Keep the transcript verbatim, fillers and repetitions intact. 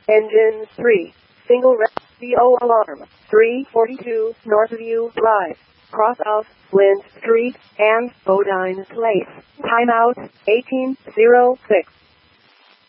Engine three. Single red C O alarm. three forty-two Northview Drive. Cross of Flint Street and Bodine Place. Timeout eighteen oh six.